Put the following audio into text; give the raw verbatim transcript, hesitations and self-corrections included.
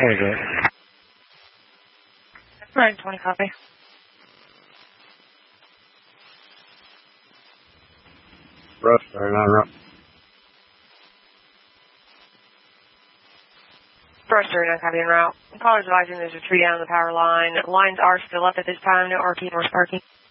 What is it? nine twenty, copy. Rush, sorry, not rush. Brush thirty-nine, copy en route. Caller's advising there's a tree down the power line. Lines are still up at this time. No R P nor sparking.